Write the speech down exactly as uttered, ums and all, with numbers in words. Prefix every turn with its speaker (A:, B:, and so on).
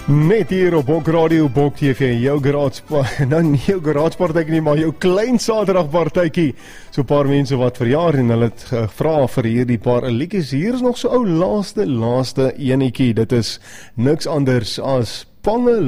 A: Net hier op Bok Radio, Bok T V, jou garage, nou nie jou garagepartytjie nie, maar jou klein Saterdagpartytjie. So 'n paar mense wat verjaar en hulle het gevra vir hierdie paar liedjies. Hier is nog so ou laaste, laaste enetjie. Dit is niks anders as Pange